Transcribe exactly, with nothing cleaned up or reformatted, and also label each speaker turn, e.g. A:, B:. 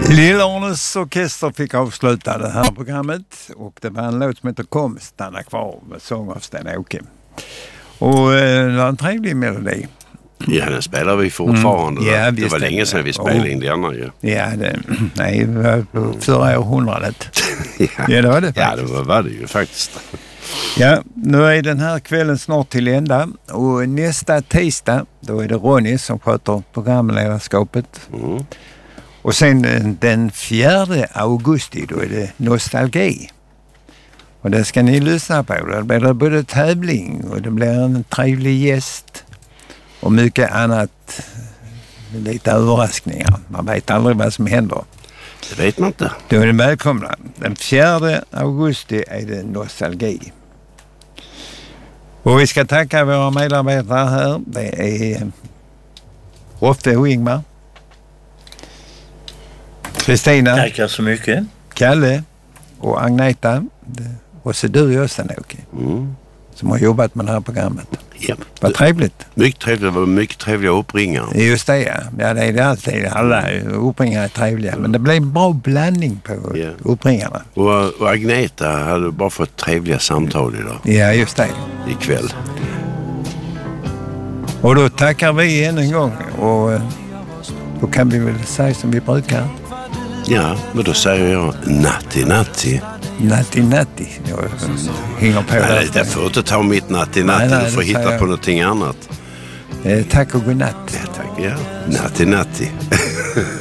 A: Lillornes orkester fick avsluta det här programmet och det var en låt som heter Kom stanna kvar med sång av Sten-Åke. Och eh, det var en trevlig melodi.
B: Ja, den spelar vi fortfarande.
A: Mm. Ja,
B: det var
A: det.
B: länge sedan vi spelade in det andra ju.
A: Ja, det, nej, det var på förra århundradet.
B: ja.
A: ja, det var det faktiskt.
B: Ja, det var, var det ju faktiskt.
A: Ja, nu är den här kvällen snart till ända och nästa tisdag då är det Ronny som sköter programledarskapet.
B: Mm.
A: Och sen den fjärde augusti då är det nostalgi. Och det ska ni lyssna på. Det blir både tävling och det blir en trevlig gäst och mycket annat, lite överraskningar. Man vet aldrig vad som händer.
B: Det vet man inte.
A: Då är det välkomna. Den fjärde augusti är det nostalgi. Och vi ska tacka våra medarbetare här. Det är Roffe och Ingmar. Kristina.
C: Tackar så mycket.
A: Kalle och Agneta. Och så du och Sten-Åke.
B: Mm.
A: Som har jobbat med det här programmet.
B: Ja.
A: Vad trevligt.
B: Mycket trevligt. Det var mycket trevliga uppringare.
A: Just det, ja. Ja, det är det alltid. Alla uppringare är trevliga. Men det blev en bra blandning på yeah. uppringarna.
B: Och, och Agneta hade bara fått trevliga samtal idag.
A: Ja, just det.
B: Ikväll. Och
A: då tackar vi än en gång. Och då kan vi väl säga som vi brukar.
B: Ja, men då säger jag natti natti.
A: Natti natti. Jag hänger på.
B: Nej, det får inte ta mitt natti natti. Nej, nej, du får hitta jag... på någonting annat.
A: Eh, tack och godnatt.
B: Ja, tack. Ja. Natti natti.